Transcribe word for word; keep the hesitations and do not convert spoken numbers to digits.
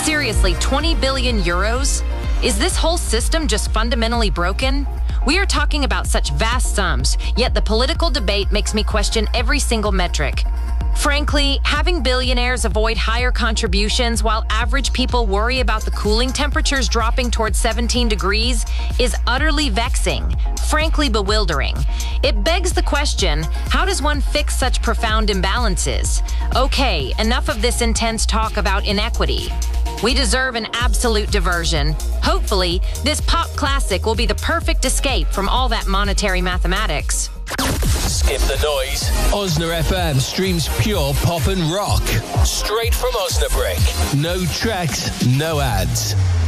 Seriously, twenty billion euros? Is this whole system just fundamentally broken? We are talking about such vast sums, yet the political debate makes me question every single metric. Frankly, having billionaires avoid higher contributions while average people worry about the cooling temperatures dropping towards seventeen degrees is utterly vexing, frankly bewildering. It begs the question, how does one fix such profound imbalances? Okay, enough of this intense talk about inequity. We deserve an absolute diversion. Hopefully, this pop classic will be the perfect escape from all that monetary mathematics. Skip the noise. Osna F M streams pure pop and rock. Straight from Osnabrück. No tracks, no ads.